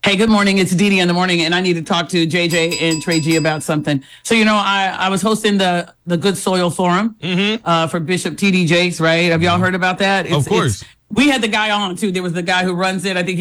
Hey, good morning. It's Dee Dee in the morning, and I need to talk to JJ and Trey G about something. So, I was hosting the Good Soil Forum for Bishop T.D. Jakes, right? Have y'all heard about that? Of course. We had the guy on, too. There was the guy who runs it. I think